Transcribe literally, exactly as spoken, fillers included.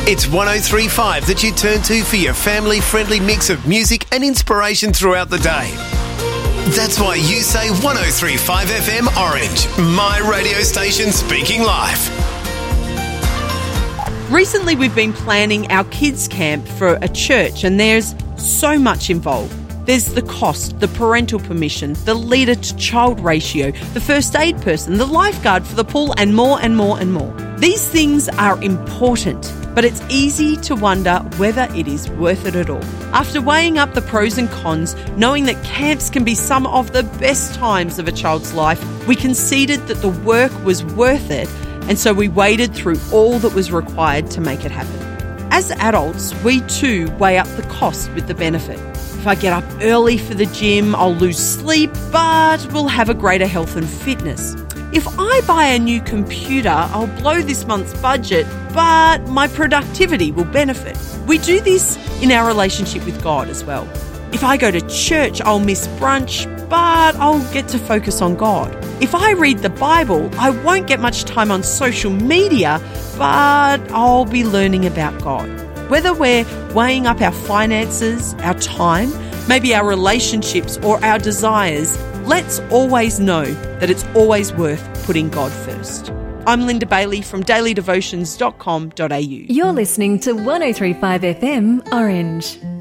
It's one oh three point five that you turn to for your family-friendly mix of music and inspiration throughout the day. That's why you say one oh three point five F M Orange, my radio station speaking life. Recently, we've been planning our kids' camp for a church, and there's so much involved. There's the cost, the parental permission, the leader-to-child ratio, the first aid person, the lifeguard for the pool, and more and more and more. These things are important, but it's easy to wonder whether it is worth it at all. After weighing up the pros and cons, knowing that camps can be some of the best times of a child's life, we conceded that the work was worth it, and so we waded through all that was required to make it happen. As adults, we too weigh up the cost with the benefit. If I get up early for the gym, I'll lose sleep, but we'll have a greater health and fitness. If I buy a new computer, I'll blow this month's budget, but my productivity will benefit. We do this in our relationship with God as well. If I go to church, I'll miss brunch, but I'll get to focus on God. If I read the Bible, I won't get much time on social media, but I'll be learning about God. Whether we're weighing up our finances, our time, maybe our relationships or our desires, let's always know that it's always worth putting God first. I'm Linda Bailey from daily devotions dot com dot a u. You're listening to one oh three point five F M Orange.